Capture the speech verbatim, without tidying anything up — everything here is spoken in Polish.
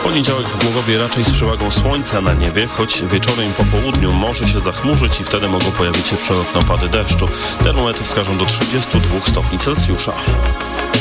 Poniedziałek w Głogowie raczej z przewagą słońca na niebie, choć wieczorem i po południu może się zachmurzyć i wtedy mogą pojawić się przelotne opady deszczu. Termometry wskażą do trzydziestu dwóch stopni Celsjusza.